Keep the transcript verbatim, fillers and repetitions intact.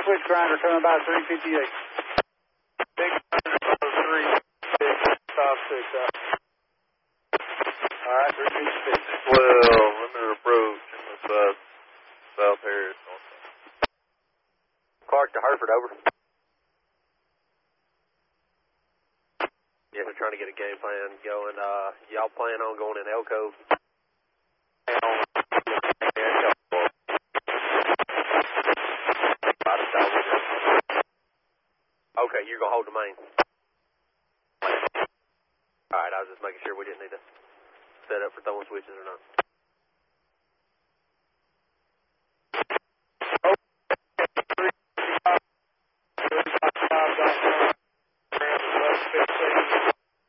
switch grinder coming by three fifty-eight. Big three six five six out. All right, three fifty-six. Well, limiter approach in the south, South Harris. Clark to Hereford, over. Yeah, we're trying to get a game plan going. Uh, y'all plan on going in Elko? Okay, you're going to hold the main. All right, I was just making sure we didn't need to set up for throwing switches or not.